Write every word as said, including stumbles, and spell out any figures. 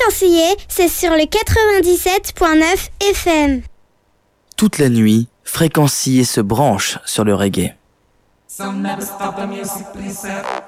Fréquencier, c'est sur le quatre-vingt-dix-sept point neuf F M. Toute la nuit, Fréquencier se branche sur le reggae. Some never stop the music, please, sir.